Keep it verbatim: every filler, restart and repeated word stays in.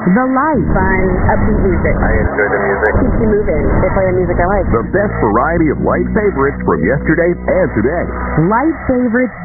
The Light. Fun, upbeat music. I enjoy the music. Keeps you moving. They play the music I like. The best variety of light favorites from yesterday and today. Light favorites